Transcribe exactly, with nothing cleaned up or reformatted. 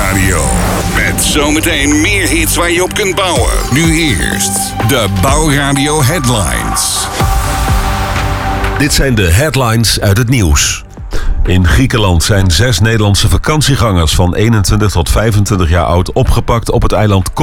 Bouwradio. Met zometeen meer hits waar je op kunt bouwen. Nu eerst de Bouwradio Headlines. Dit zijn de headlines uit het nieuws. In Griekenland zijn zes Nederlandse vakantiegangers van eenentwintig tot vijfentwintig jaar oud opgepakt op het eiland Kos.